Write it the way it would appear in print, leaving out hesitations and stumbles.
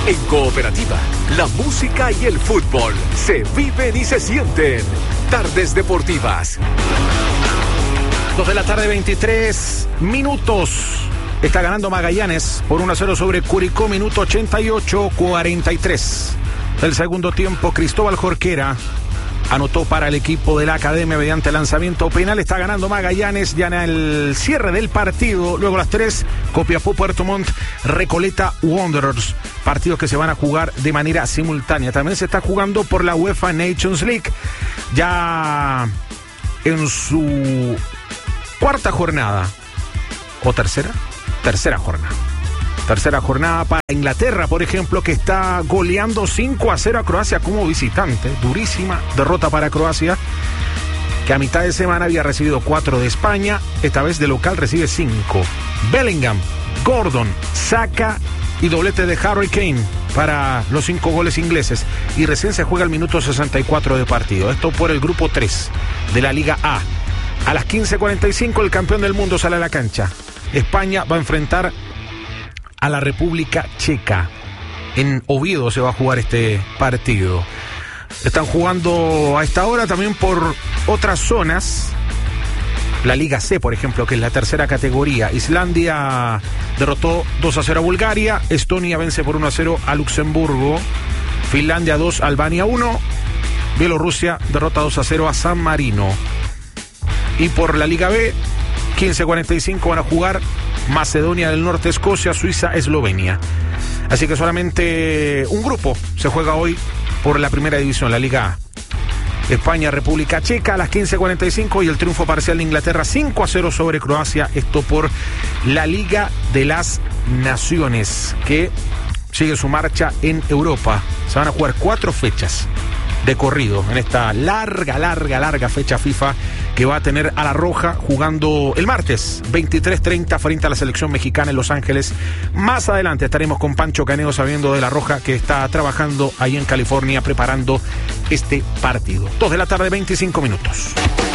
En Cooperativa, la música y el fútbol se viven y se sienten. Tardes Deportivas. 2 de la tarde, 23 minutos. Está ganando Magallanes por 1-0 sobre Curicó, minuto 88-43. El segundo tiempo, Cristóbal Jorquera anotó para el equipo de la Academia mediante lanzamiento penal. Está ganando Magallanes ya en el cierre del partido. Luego las 3, Copiapó, Puerto Montt, Recoleta, Wanderers. Partidos que se van a jugar de manera simultánea. También se está jugando por la UEFA Nations League. Ya en su cuarta jornada. ¿O tercera? Tercera jornada. Tercera jornada para Inglaterra, por ejemplo, que está goleando 5-0 a Croacia como visitante. Durísima derrota para Croacia, que a mitad de semana había recibido 4 de España. Esta vez de local recibe 5. Bellingham, Gordon, Saka y doblete de Harry Kane para los 5 goles ingleses. Y recién se juega el minuto 64 de partido. Esto por el grupo 3 de la Liga A. A las 15:45 el campeón del mundo sale a la cancha. España va a enfrentar a la República Checa. En Oviedo se va a jugar este partido. Están jugando a esta hora también por otras zonas. La Liga C, por ejemplo, que es la tercera categoría. Islandia derrotó 2-0 a Bulgaria. Estonia vence por 1-0 a Luxemburgo. Finlandia 2, Albania 1. Bielorrusia derrota 2-0 a San Marino. Y por la Liga B, 15:45 van a jugar Macedonia del Norte, Escocia, Suiza, Eslovenia. Así que solamente un grupo se juega hoy por la primera división, la Liga A. España, República Checa a las 15:45 y el triunfo parcial de Inglaterra 5-0 sobre Croacia. Esto por la Liga de las Naciones, que sigue su marcha en Europa. Se van a jugar 4 fechas de corrido en esta larga fecha FIFA, que va a tener a la Roja jugando el martes 23:30 frente a la selección mexicana en Los Ángeles. Más adelante estaremos con Pancho Caneo sabiendo de la Roja, que está trabajando ahí en California preparando este partido. 2 de la tarde, 25 minutos.